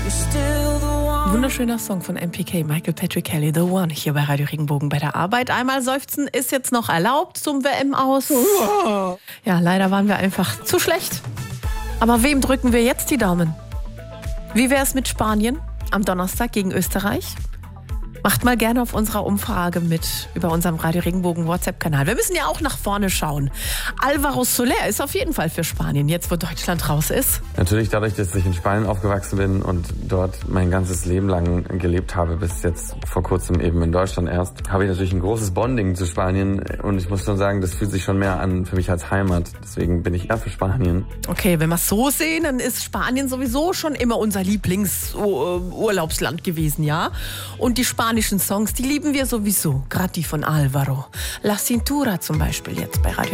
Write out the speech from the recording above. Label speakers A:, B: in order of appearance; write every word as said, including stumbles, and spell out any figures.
A: Wunderschöner Song von M P K, Michael Patrick Kelly, The One, hier bei Radio Regenbogen bei der Arbeit. Einmal seufzen ist jetzt noch erlaubt zum W M aus. Ja, leider waren wir einfach zu schlecht. Aber wem drücken wir jetzt die Daumen? Wie wäre es mit Spanien am Donnerstag gegen Österreich? Macht mal gerne auf unserer Umfrage mit über unserem Radio Regenbogen WhatsApp-Kanal. Wir müssen ja auch nach vorne schauen. Alvaro Soler ist auf jeden Fall für Spanien, jetzt wo Deutschland raus ist.
B: Natürlich dadurch, dass ich in Spanien aufgewachsen bin und dort mein ganzes Leben lang gelebt habe, bis jetzt vor kurzem eben in Deutschland erst, habe ich natürlich ein großes Bonding zu Spanien. Und ich muss schon sagen, das fühlt sich schon mehr an für mich als Heimat. Deswegen bin ich eher für Spanien.
A: Okay, wenn wir es so sehen, dann ist Spanien sowieso schon immer unser Lieblingsurlaubsland gewesen, ja? Und die Spanier Songs, die lieben wir sowieso, gerade die von Alvaro. La Cintura zum Beispiel jetzt bei Radio